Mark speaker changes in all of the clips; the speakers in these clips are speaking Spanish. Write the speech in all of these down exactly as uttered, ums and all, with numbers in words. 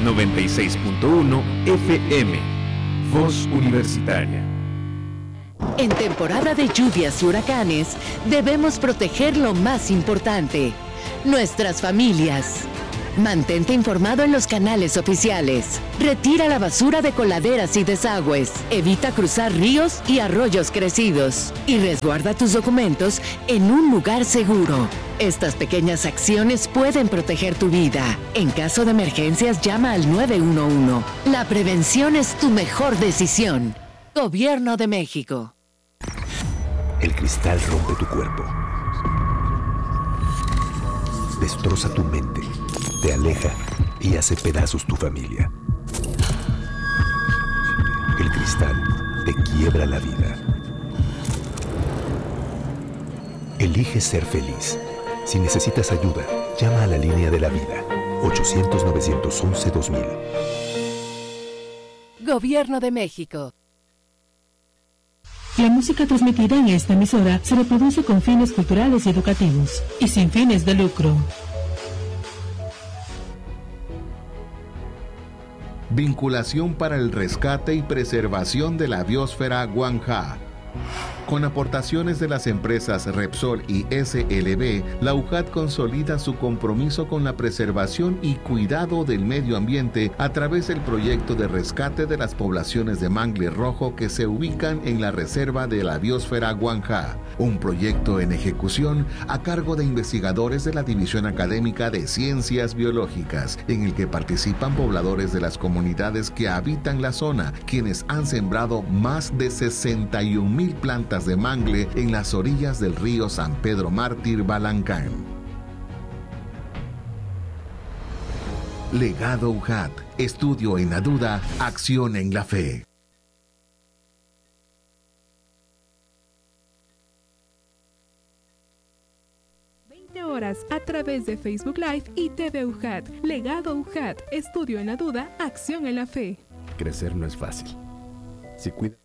Speaker 1: noventa y seis punto uno F M. Voz Universitaria.
Speaker 2: En temporada de lluvias y huracanes, debemos proteger lo más importante, nuestras familias. Mantente informado en los canales oficiales. Retira la basura de coladeras y desagües. Evita cruzar ríos y arroyos crecidos. Y resguarda tus documentos en un lugar seguro. Estas pequeñas acciones pueden proteger tu vida. En caso de emergencias, llama al nueve uno uno. La prevención es tu mejor decisión. Gobierno de México.
Speaker 3: El cristal rompe tu cuerpo. Destroza tu mente. Te aleja y hace pedazos tu familia. El cristal te quiebra la vida. Elige ser feliz. Si necesitas ayuda, llama a la línea de la vida. ochocientos, novecientos once, dos mil.
Speaker 2: Gobierno de México.
Speaker 4: La música transmitida en esta emisora se reproduce con fines culturales y educativos y sin fines de lucro.
Speaker 5: Vinculación para el rescate y preservación de la biosfera Guanjá. Con aportaciones de las empresas Repsol y S L B, la U J A T consolida su compromiso con la preservación y cuidado del medio ambiente a través del proyecto de rescate de las poblaciones de mangle rojo que se ubican en la reserva de la biosfera Guanjá, un proyecto en ejecución a cargo de investigadores de la División Académica de Ciencias Biológicas, en el que participan pobladores de las comunidades que habitan la zona, quienes han sembrado más de sesenta y un mil plantas de mangle en las orillas del río San Pedro Mártir Balancán. Legado U J A T. Estudio en la duda, acción en la fe.
Speaker 6: veinte horas a través de Facebook Live y T V U J A T. Legado U J A T. Estudio en la duda, acción en la fe.
Speaker 7: Crecer no es fácil. Si cuida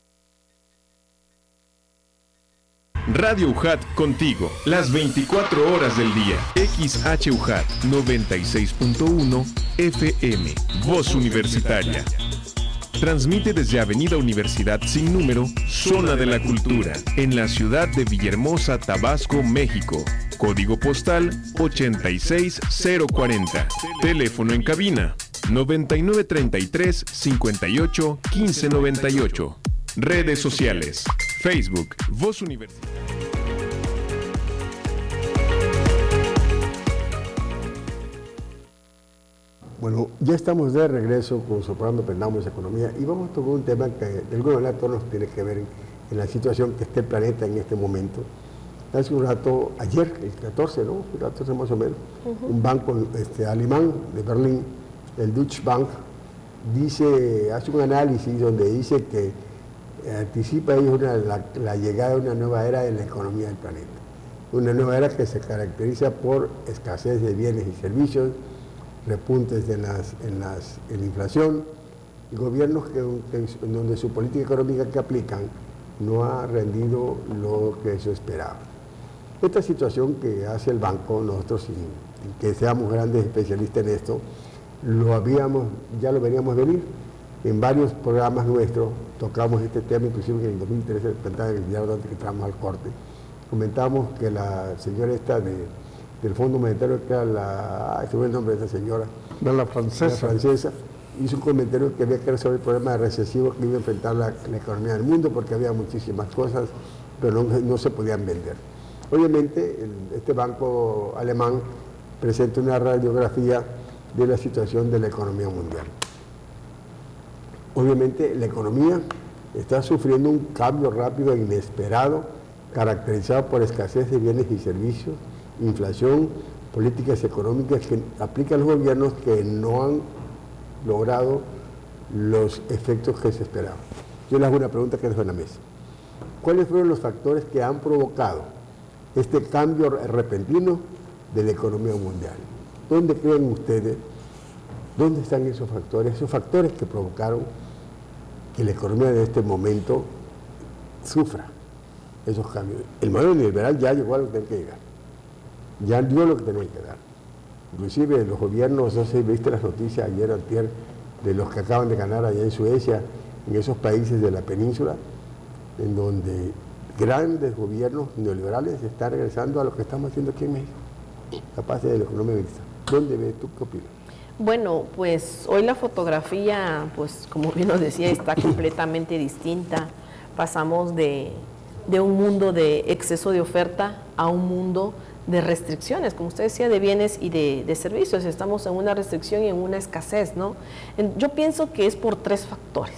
Speaker 1: Radio U J A T contigo, las veinticuatro horas del día. X H U J A T noventa y seis punto uno F M, Voz Universitaria. Transmite desde Avenida Universidad sin número, Zona de la Cultura, en la ciudad de Villahermosa, Tabasco, México. Código postal ochenta y seis cero cuarenta. Teléfono en cabina noventa y nueve treinta y tres cincuenta y ocho quince noventa y ocho. Redes sociales. Facebook, Voz Universitaria.
Speaker 8: Bueno, ya estamos de regreso con su programa Aprendamos Economía y vamos a tocar un tema que de alguna manera todos nos tiene que ver en, en la situación que está el planeta en este momento. Hace un rato, ayer, el catorce, ¿no? El catorce más o menos, uh-huh. un banco este, alemán de Berlín, el Deutsche Bank, dice, hace un análisis donde dice que anticipa una, la, la llegada de una nueva era en la economía del planeta. Una nueva era que se caracteriza por escasez de bienes y servicios, repuntes en, las, en, las, en la inflación y gobiernos que, que, en donde su política económica que aplican no ha rendido lo que se esperaba. Esta situación que hace el banco, nosotros sin, sin que seamos grandes especialistas en esto, lo habíamos, ya lo veníamos venir. En varios programas nuestros tocamos este tema, inclusive en el dos mil trece, en el diario antes que entramos al corte, comentamos que la señora esta de, del Fondo Monetario, que era la, ay, se me el nombre de esa señora,
Speaker 9: de la francesa,
Speaker 8: la francesa hizo un comentario que había que resolver el problema recesivo que iba a enfrentar la, la economía del mundo, porque había muchísimas cosas, pero no, no se podían vender. Obviamente, el, este banco alemán presenta una radiografía de la situación de la economía mundial. Obviamente, la economía está sufriendo un cambio rápido e inesperado, caracterizado por escasez de bienes y servicios, inflación, políticas económicas que aplican los gobiernos que no han logrado los efectos que se esperaban. Yo les hago una pregunta que dejo en la mesa. ¿Cuáles fueron los factores que han provocado este cambio repentino de la economía mundial? ¿Dónde creen ustedes? ¿Dónde están esos factores? Esos factores que provocaron que la economía de este momento sufra esos cambios. El modelo neoliberal ya llegó a lo que tenía que llegar. Ya dio lo que tenía que dar. Inclusive los gobiernos, no sé si viste las noticias ayer o antier, de los que acaban de ganar allá en Suecia, en esos países de la península, en donde grandes gobiernos neoliberales están regresando a lo que estamos haciendo aquí en México, la parte de la economía mixta. ¿Dónde ves tú? ¿Qué opinas?
Speaker 9: Bueno, pues hoy la fotografía, pues como bien nos decía, está completamente distinta. Pasamos de, de un mundo de exceso de oferta a un mundo de restricciones, como usted decía, de bienes y de, de servicios. Estamos en una restricción y en una escasez, ¿no? En, yo pienso que es por tres factores.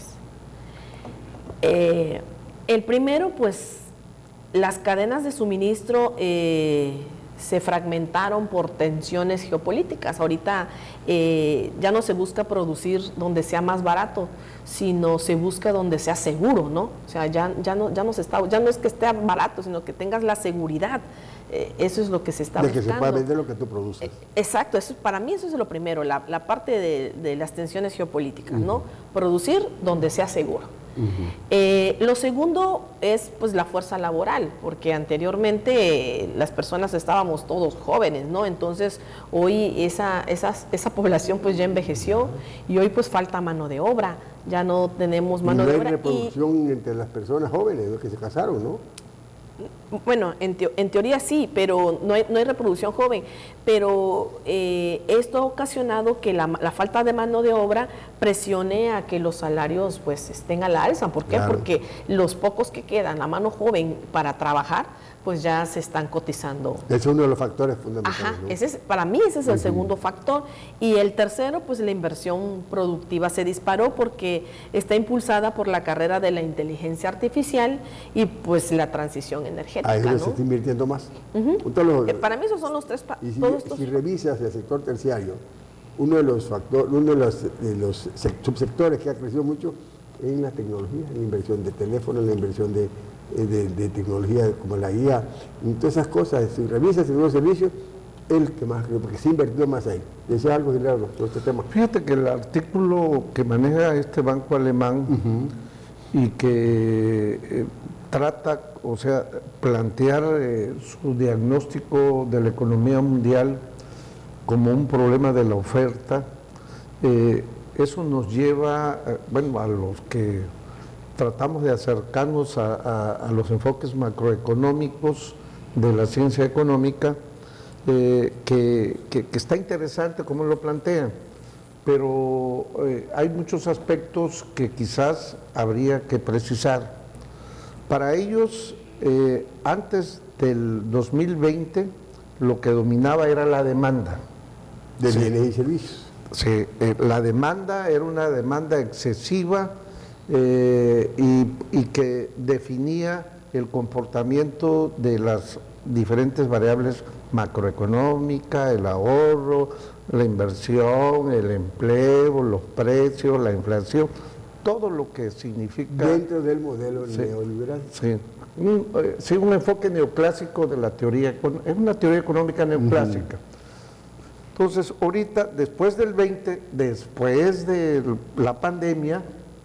Speaker 9: Eh, el primero, pues, las cadenas de suministro eh, se fragmentaron por tensiones geopolíticas. Ahorita eh, ya no se busca producir donde sea más barato, sino se busca donde sea seguro, ¿no? O sea, ya, ya, no, ya, no, se está, ya no es que esté barato, sino que tengas la seguridad. Eh, eso es lo que se está
Speaker 8: de
Speaker 9: buscando.
Speaker 8: Que se pueda vender lo que tú produces.
Speaker 9: Eh, exacto, eso, para mí eso es lo primero, la, la parte de, de las tensiones geopolíticas, uh-huh. ¿no? Producir donde sea seguro. Uh-huh. Eh, lo segundo es pues la fuerza laboral, porque anteriormente eh, las personas estábamos todos jóvenes, ¿no? Entonces hoy esa, esa, esa población pues ya envejeció y hoy pues falta mano de obra, ya no tenemos mano
Speaker 8: y no
Speaker 9: de
Speaker 8: hay
Speaker 9: obra.
Speaker 8: reproducción
Speaker 9: y,
Speaker 8: entre las personas jóvenes, los que se casaron, ¿no?
Speaker 9: Bueno, en, teo, en teoría sí, pero no hay, no hay reproducción joven. Pero eh, esto ha ocasionado que la, la falta de mano de obra presione a que los salarios pues estén a la alza. ¿Por qué? Claro. Porque los pocos que quedan, la mano joven para trabajar, pues ya se están cotizando.
Speaker 8: Es uno de los factores fundamentales.
Speaker 9: Ajá,
Speaker 8: ¿no?
Speaker 9: ese es, para mí ese es el uh-huh. segundo factor. Y el tercero, pues la inversión productiva se disparó porque está impulsada por la carrera de la inteligencia artificial y pues la transición energética.
Speaker 8: Ahí
Speaker 9: ¿no?
Speaker 8: se está invirtiendo más.
Speaker 9: Uh-huh.
Speaker 8: los,
Speaker 9: eh, para mí esos son los tres. Pa-
Speaker 8: y si,
Speaker 9: todos estos...
Speaker 8: si revisas el sector terciario, uno de los factores, uno de los, de los subsectores que ha crecido mucho es en la tecnología, en la inversión de teléfonos, en la inversión de De, de tecnología como la I A, y todas esas cosas. Si revisas el nuevo servicio, el que más creo, porque se ha invertido más ahí. ¿Decía algo, Gerardo, sobre este tema?
Speaker 10: Fíjate que el artículo que maneja este banco alemán uh-huh. y que eh, trata, o sea, plantear eh, su diagnóstico de la economía mundial como un problema de la oferta, eh, eso nos lleva, eh, bueno, a los que tratamos de acercarnos a, a, a los enfoques macroeconómicos de la ciencia económica, eh, que, que, que está interesante como lo plantean, pero eh, hay muchos aspectos que quizás habría que precisar. Para ellos, eh, antes del dos mil veinte, lo que dominaba era la demanda.
Speaker 8: De bienes y servicios.
Speaker 10: Sí, eh, la demanda era una demanda excesiva, Eh, y, y que definía el comportamiento de las diferentes variables macroeconómicas, el ahorro, la inversión, el empleo, los precios, la inflación, todo lo que significa...
Speaker 8: Dentro del modelo
Speaker 10: sí,
Speaker 8: neoliberal.
Speaker 10: Sí, un, eh, sí, un enfoque neoclásico de la teoría, es una teoría económica neoclásica. Uh-huh. Entonces, ahorita, después del veinte, después de la pandemia,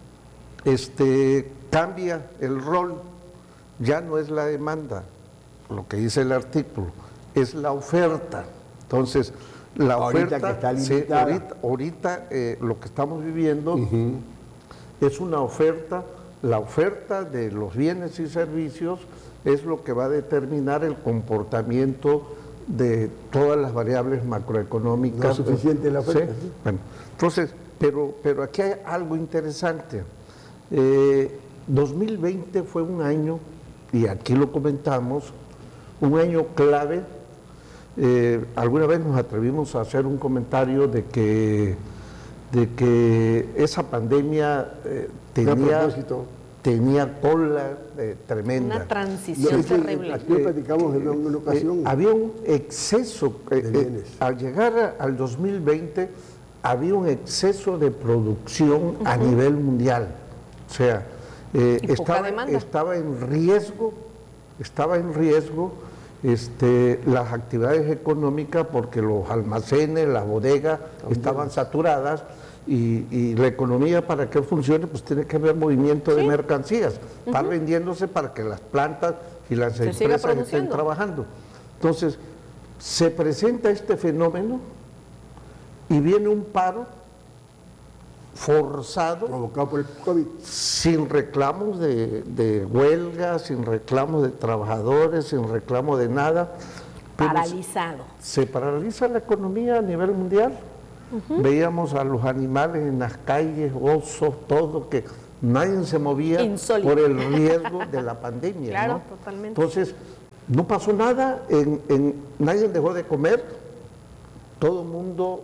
Speaker 10: Este, cambia el rol, ya no es la demanda, lo que dice el artículo, es la oferta. Entonces, la
Speaker 8: ahorita
Speaker 10: oferta,
Speaker 8: que está
Speaker 10: sí, ahorita, ahorita eh, lo que estamos viviendo uh-huh. es una oferta, la oferta de los bienes y servicios es lo que va a determinar el comportamiento de todas las variables macroeconómicas.
Speaker 8: No es suficiente la oferta.
Speaker 10: ¿Sí? Bueno, entonces, pero, pero aquí hay algo interesante. Eh, dos mil veinte fue un año, y aquí lo comentamos, un año clave. Eh, alguna vez nos atrevimos a hacer un comentario de que, de que esa pandemia eh, tenía, tenía cola eh, tremenda.
Speaker 9: Una transición
Speaker 8: no,
Speaker 9: terrible.
Speaker 8: Aquí lo platicamos en una ocasión.
Speaker 10: Eh, había un exceso, eh, eh, al llegar al dos mil veinte, había un exceso de producción uh-huh. a nivel mundial. O sea, eh, estaba, estaba en riesgo, estaba en riesgo este, las actividades económicas porque los almacenes, las bodegas estaban saturadas y, y la economía para que funcione pues tiene que haber movimiento ¿Sí? de mercancías, uh-huh. estar vendiéndose para que las plantas y las se empresas estén trabajando. Entonces, se presenta este fenómeno y viene un paro forzado,
Speaker 8: provocado por el COVID,
Speaker 10: sin reclamos de, de huelga, sin reclamos de trabajadores, sin reclamo de nada.
Speaker 9: Paralizado.
Speaker 10: Se paraliza la economía a nivel mundial. Uh-huh. Veíamos a los animales en las calles, osos, todo, que nadie se movía Insólito. Por el riesgo de la pandemia.
Speaker 9: Claro,
Speaker 10: ¿no?
Speaker 9: totalmente.
Speaker 10: Entonces, no pasó nada, en, en, nadie dejó de comer, todo el mundo...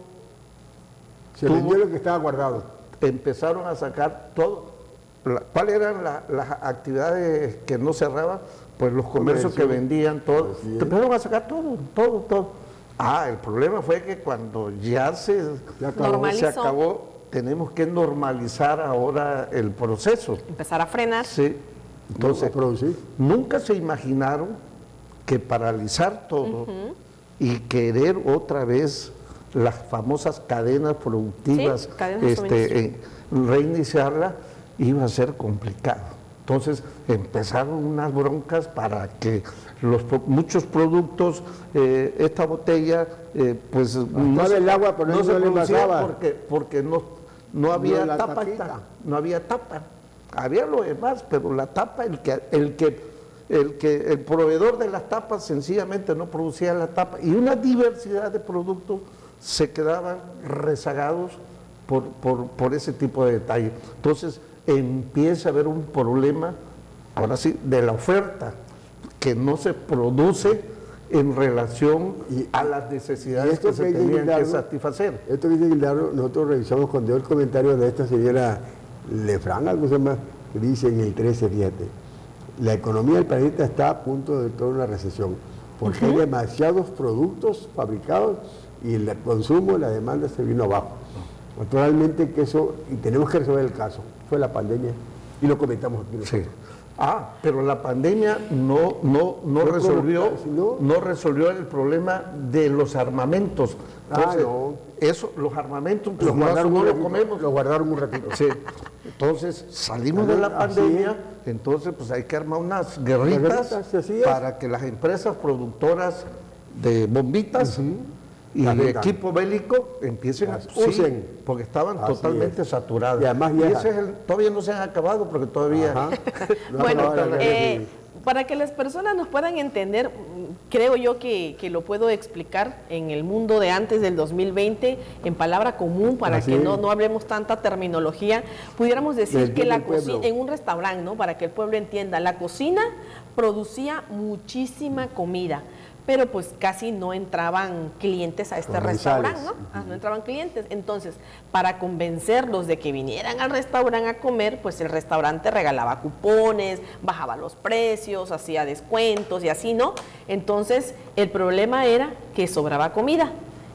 Speaker 8: Se tuvo, vendió lo que estaba guardado.
Speaker 10: Empezaron a sacar todo. La, ¿Cuáles eran la, las actividades que no cerraban? Pues los comercios que vendían todo. Empezaron a sacar todo, todo, todo. Ah, el problema fue que cuando ya se, se, acabó, se acabó, tenemos que normalizar ahora el proceso.
Speaker 9: Empezar a frenar.
Speaker 10: Sí. Entonces, producir. Nunca se imaginaron que paralizar todo uh-huh. y querer otra vez las famosas cadenas productivas, sí, cadenas este, eh, reiniciarla, iba a ser complicado. Entonces empezaron unas broncas para que los muchos productos, eh, esta botella, eh, pues no,
Speaker 8: el agua, pero
Speaker 10: no, no se
Speaker 8: producía
Speaker 10: porque, porque no, no había no tapa, esta, no había tapa. Había lo demás, pero la tapa, el que, el que, el que, el proveedor de las tapas sencillamente no producía la tapa, y una diversidad de productos se quedaban rezagados por, por, por ese tipo de detalle. Entonces empieza a haber un problema, ahora sí, de la oferta, que no se produce en relación y, a las necesidades que se tenían Guildardo, que satisfacer.
Speaker 8: Esto que dice Guildardo, nosotros revisamos cuando dio el comentario de esta señora Lefran, algo se llama, que dice en el trece, fíjate, la economía del planeta está a punto de entrar en una recesión, porque uh-huh. hay demasiados productos fabricados y el consumo, la demanda se vino abajo. Naturalmente que eso, y tenemos que resolver el caso, fue la pandemia, y lo comentamos aquí nosotros. Sí.
Speaker 10: Ah, pero la pandemia no, no, no, resolvió, no, no resolvió el problema de los armamentos. Entonces, ah, no. Eso, los armamentos,
Speaker 8: los guardaron
Speaker 10: no
Speaker 8: lo comemos. Los guardaron un ratito.
Speaker 10: Sí. Entonces, salimos de la pandemia, entonces pues hay que armar unas guerritas para que las empresas productoras de bombitas uh-huh. y de equipo bélico empiecen a usen, porque estaban así totalmente es. saturadas.
Speaker 8: Y además
Speaker 10: y ese es el, todavía no se han acabado porque todavía...
Speaker 9: no bueno, eh, para que las personas nos puedan entender, creo yo que, que lo puedo explicar en el mundo de antes del dos mil veinte, en palabra común, para así que no, no hablemos tanta terminología, pudiéramos decir Desde que la cocina, en un restaurante, ¿no? Para que el pueblo entienda, la cocina producía muchísima comida, pero pues casi no entraban clientes a este restaurante, ¿no? Ah, no entraban clientes. Entonces, para convencerlos de que vinieran al restaurante a comer, pues el restaurante regalaba cupones, bajaba los precios, hacía descuentos y así, ¿no? Entonces, el problema era que sobraba comida.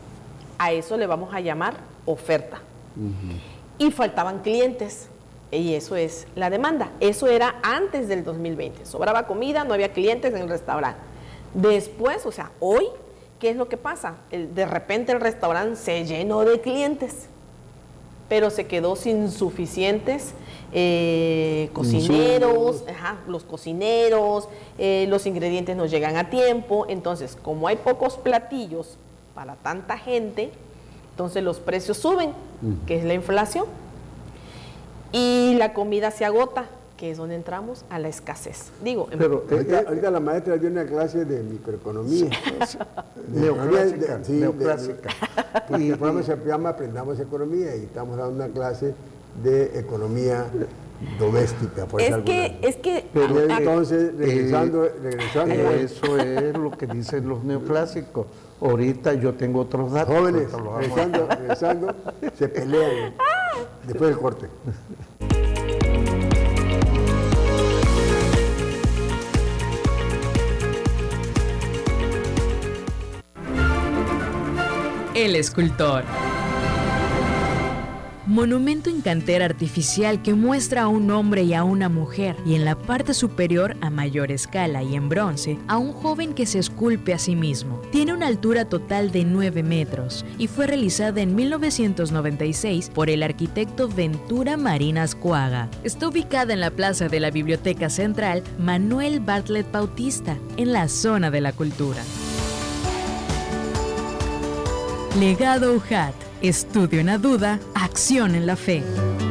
Speaker 9: A eso le vamos a llamar oferta. Uh-huh. Y faltaban clientes. Y eso es la demanda. Eso era antes del dos mil veinte. Sobraba comida, no había clientes en el restaurante. Después, o sea, hoy, ¿qué es lo que pasa? El, de repente el restaurante se llenó de clientes, pero se quedó sin suficientes eh, cocineros, ajá, los cocineros, eh, los ingredientes no llegan a tiempo. Entonces, como hay pocos platillos para tanta gente, entonces los precios suben, uh-huh. que es la inflación, y la comida se agota, que es donde entramos a la escasez. Digo,
Speaker 8: pero eh, ahorita, ahorita la maestra dio una clase de microeconomía. de
Speaker 10: neoclásica.
Speaker 8: De, sí, neoclásica. De, y el programa se llama Aprendamos Economía y estamos dando una clase de economía doméstica. Por
Speaker 9: es, que, es que...
Speaker 8: Pero ah, entonces, regresando... Eh, regresando
Speaker 10: eso es lo que dicen los neoclásicos. Ahorita yo tengo otros datos.
Speaker 8: Jóvenes, regresando, regresando, se pelean después del corte.
Speaker 11: El escultor. Monumento en cantera artificial que muestra a un hombre y a una mujer, y en la parte superior, a mayor escala y en bronce, a un joven que se esculpe a sí mismo. Tiene una altura total de nueve metros y fue realizada en mil novecientos noventa y seis por el arquitecto Ventura Marinas Coaga. Está ubicada en la plaza de la Biblioteca Central Manuel Bartlett Bautista, en la zona de la cultura. Legado U J A T. Estudio en la duda, acción en la fe.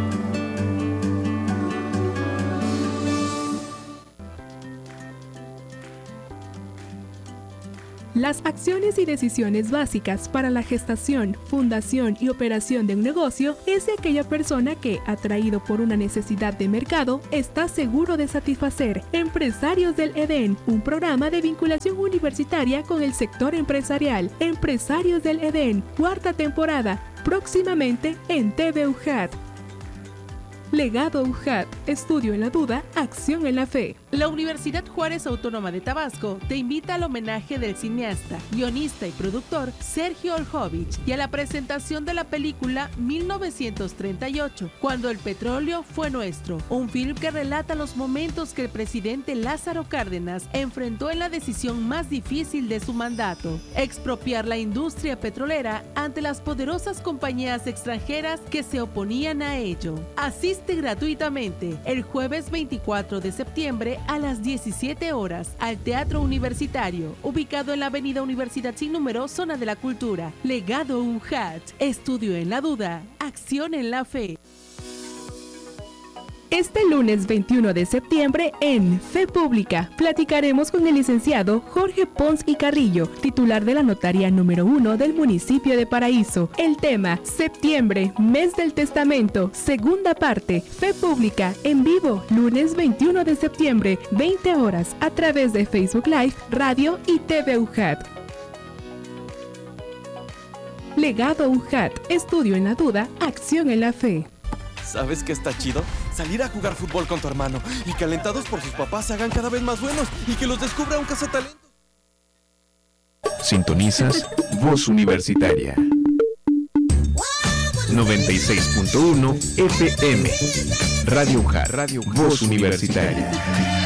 Speaker 6: Las acciones y decisiones básicas para la gestación, fundación y operación de un negocio es de aquella persona que, atraído por una necesidad de mercado, está seguro de satisfacer. Empresarios del Edén, un programa de vinculación universitaria con el sector empresarial. Empresarios del Edén, cuarta temporada, próximamente en T V U J A T. Legado U J A T, estudio en la duda, acción en la fe.
Speaker 12: La Universidad Juárez Autónoma de Tabasco te invita al homenaje del cineasta, guionista y productor Sergio Oljovich y a la presentación de la película mil novecientos treinta y ocho, Cuando el petróleo fue nuestro, un film que relata los momentos que el presidente Lázaro Cárdenas enfrentó en la decisión más difícil de su mandato: expropiar la industria petrolera ante las poderosas compañías extranjeras que se oponían a ello. Asiste gratuitamente el jueves veinticuatro de septiembre a las diecisiete horas al Teatro Universitario, ubicado en la Avenida Universidad Sin Número, Zona de la Cultura. Legado U J A T, estudio en la duda, acción en la fe.
Speaker 6: Este lunes veintiuno de septiembre en Fe Pública platicaremos con el licenciado Jorge Pons y Carrillo, titular de la notaría número uno del municipio de Paraíso. El tema: Septiembre, mes del testamento, segunda parte. Fe Pública en vivo, lunes veintiuno de septiembre, veinte horas, a través de Facebook Live, radio y T V U J A T. Legado U J A T, estudio en la duda, acción en la fe.
Speaker 13: ¿Sabes qué está chido? Salir a jugar fútbol con tu hermano y que alentados por sus papás se hagan cada vez más buenos y que los descubra un cazatalentos.
Speaker 1: Sintonizas Voz Universitaria noventa y seis punto uno F M. Radio U J A, Radio Voz Universitaria.